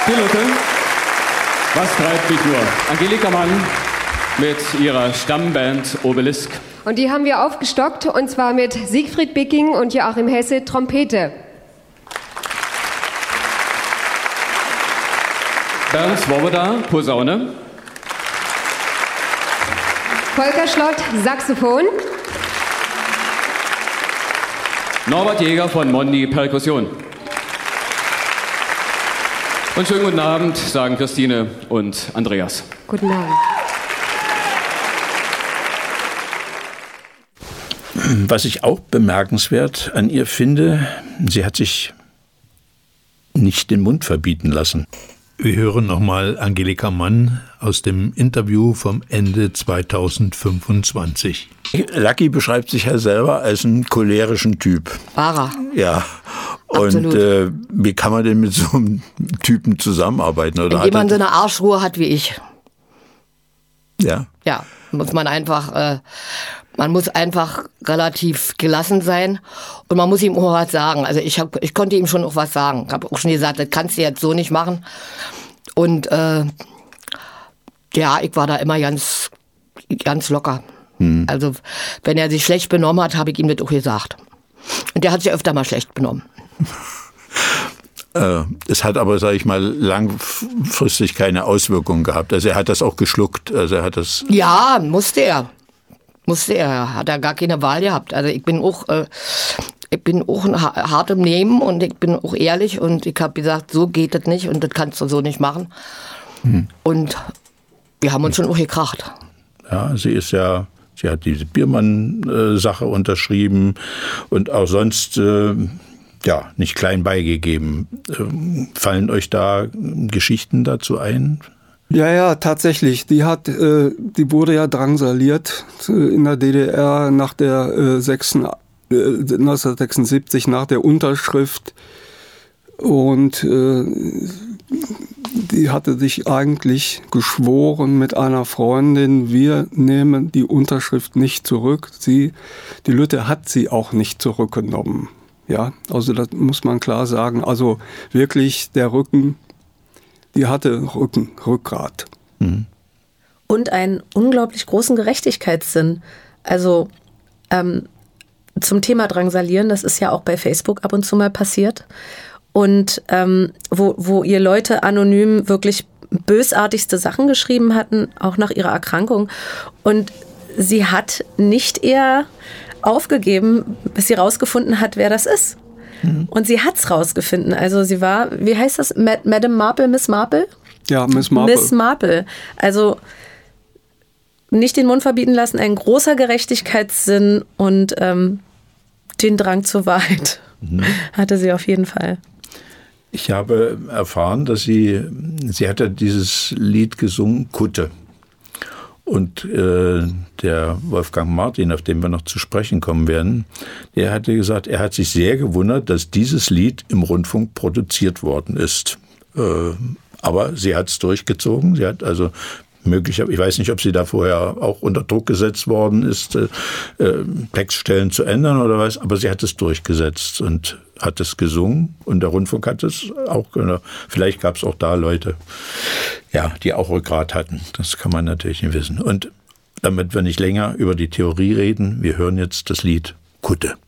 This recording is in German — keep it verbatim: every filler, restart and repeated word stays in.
Pilote, was treibt mich nur? Angelika Mann mit ihrer Stammband Obelisk. Und die haben wir aufgestockt, und zwar mit Siegfried Bicking und Joachim Hesse, Trompete. Bernd Swoboda, Posaune. Volker Schlott, Saxophon. Norbert Jäger von Mondi, Perkussion. Und schönen guten Abend, sagen Christine und Andreas. Guten Abend. Was ich auch bemerkenswert an ihr finde, sie hat sich nicht den Mund verbieten lassen. Wir hören nochmal Angelika Mann aus dem Interview vom Ende zweitausendfünfundzwanzig. Lucky beschreibt sich ja selber als einen cholerischen Typ. Wahrer. Ja. Und äh, wie kann man denn mit so einem Typen zusammenarbeiten? Oder Wenn jemand so eine Arschruhe hat wie ich. Ja. Ja, muss man einfach, äh, man muss einfach relativ gelassen sein und man muss ihm auch was sagen. Also ich hab, ich konnte ihm schon auch was sagen. Ich habe auch schon gesagt, das kannst du jetzt so nicht machen. Und äh, ja, ich war da immer ganz, ganz locker. Hm. Also wenn er sich schlecht benommen hat, habe ich ihm das auch gesagt. Und der hat sich öfter mal schlecht benommen. Es hat aber, sage ich mal, langfristig keine Auswirkungen gehabt. Also er hat das auch geschluckt. Also er hat das. Ja, musste er. Musste er. Hat er gar keine Wahl gehabt. Also ich bin auch, äh, ich bin auch ein hart im Nehmen und ich bin auch ehrlich und ich habe gesagt, so geht das nicht und das kannst du so nicht machen. Hm. Und wir haben uns schon auch gekracht. Ja, sie ist ja, sie hat diese Biermann-Sache unterschrieben und auch sonst äh, ja, nicht klein beigegeben. Ähm, fallen euch da Geschichten dazu ein? Ja, ja, tatsächlich. Die hat, äh, die wurde ja drangsaliert äh, in der D D R nach der äh, sechsten, äh, neunzehnhundertsechsundsiebzig, nach der Unterschrift. Und äh, die hatte sich eigentlich geschworen mit einer Freundin, wir nehmen die Unterschrift nicht zurück. Sie, die Lütte hat sie auch nicht zurückgenommen. Ja, also das muss man klar sagen. Also wirklich der Rücken, die hatte Rücken, Rückgrat. Mhm. Und einen unglaublich großen Gerechtigkeitssinn. Also ähm, zum Thema Drangsalieren, das ist ja auch bei Facebook ab und zu mal passiert. Und ähm, wo, wo ihr Leute anonym wirklich bösartigste Sachen geschrieben hatten, auch nach ihrer Erkrankung. Und sie hat nicht eher aufgegeben, bis sie rausgefunden hat, wer das ist. Mhm. Und sie hat's rausgefunden. Also sie war, wie heißt das? Madame Marple, Miss Marple? Ja, Miss Marple. Miss Marple. Also nicht den Mund verbieten lassen, ein großer Gerechtigkeitssinn und ähm, den Drang zur Wahrheit mhm. hatte sie auf jeden Fall. Ich habe erfahren, dass sie, sie hatte dieses Lied gesungen, Kutte. Und äh, der Wolfgang Martin, auf den wir noch zu sprechen kommen werden, der hatte gesagt, er hat sich sehr gewundert, dass dieses Lied im Rundfunk produziert worden ist. Äh, aber sie hat es durchgezogen. Sie hat also möglicherweise, ich weiß nicht, ob sie da vorher auch unter Druck gesetzt worden ist, äh, Textstellen zu ändern oder was, aber sie hat es durchgesetzt und hat es gesungen und der Rundfunk hat es auch, vielleicht gab es auch da Leute, ja, die auch Rückgrat hatten. Das kann man natürlich nicht wissen. Und damit wir nicht länger über die Theorie reden, wir hören jetzt das Lied Kutte.